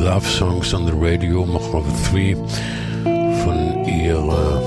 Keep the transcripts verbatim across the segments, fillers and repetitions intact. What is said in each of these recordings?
Love Songs on the Radio, Mojave drei, von ihrer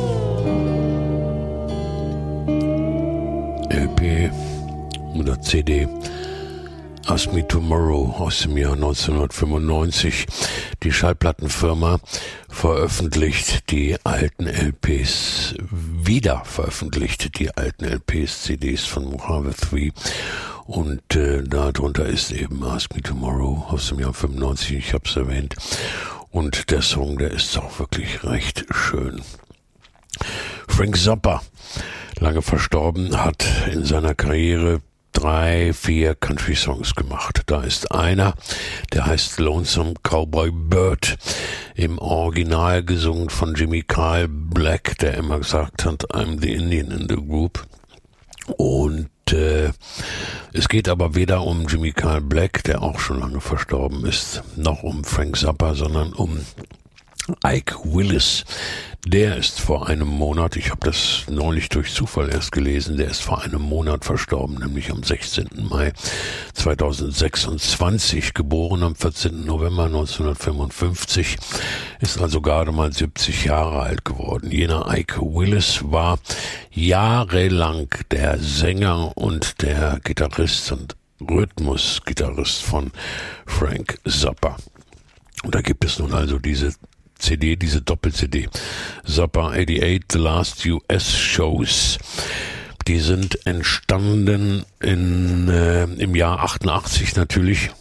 L P oder C D Ask Me Tomorrow aus dem Jahr neunzehnhundertfünfundneunzig. Die Schallplattenfirma veröffentlicht die alten L Ps, wieder veröffentlicht die alten L Ps, C Ds von Mojave drei. Und äh, darunter ist eben Ask Me Tomorrow aus dem Jahr fünfundneunzig, ich habe es erwähnt. Und der Song, der ist auch wirklich recht schön. Frank Zappa, lange verstorben, hat in seiner Karriere drei, vier Country-Songs gemacht. Da ist einer, der heißt Lonesome Cowboy Bird, im Original gesungen von Jimmy Kyle Black, der immer gesagt hat, I'm the Indian in the group. Und äh, es geht aber weder um Jimmy Kyle Black, der auch schon lange verstorben ist, noch um Frank Zappa, sondern um Ike Willis. Der ist vor einem Monat, ich habe das neulich durch Zufall erst gelesen, der ist vor einem Monat verstorben, nämlich am sechzehnten Mai zweitausendsechsundzwanzig, geboren am vierzehnten November neunzehnhundertfünfundfünfzig, ist also gerade mal siebzig Jahre alt geworden. Jener Ike Willis war jahrelang der Sänger und der Gitarrist und Rhythmusgitarrist von Frank Zappa. Und da gibt es nun also diese C D, diese Doppel-C D, Zappa achtundachtzig, The Last U S Shows. Die sind entstanden in, äh, im Jahr achtundachtzig natürlich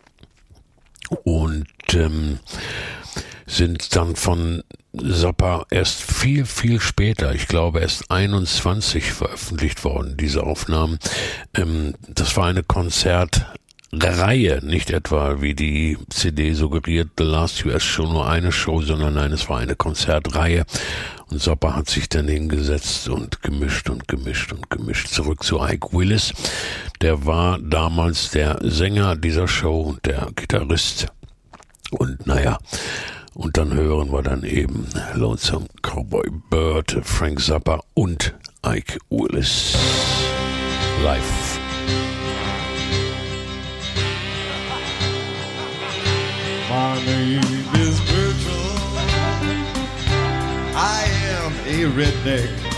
und ähm, sind dann von Zappa erst viel, viel später, ich glaube erst einundzwanzig veröffentlicht worden, diese Aufnahmen. Ähm, das war eine Konzert Reihe, nicht etwa wie die C D suggeriert, The Last U S Show, nur eine Show, sondern nein, es war eine Konzertreihe und Zappa hat sich dann hingesetzt und gemischt und gemischt und gemischt. Zurück zu Ike Willis, der war damals der Sänger dieser Show und der Gitarrist und naja, und dann hören wir dann eben Lonesome Cowboy Bird, Frank Zappa und Ike Willis live. My name is Virgil. I am a redneck.